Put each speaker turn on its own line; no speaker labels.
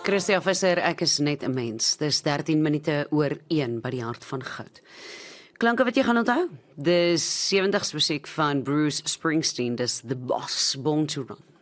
Christia Visser, ek is net 'n mens. Dis 13 minute oor 1 by die hart van goud. Klanke wat jy gaan onthou? Dis 70s musiek van Bruce Springsteen, dis The Boss, Born to Run.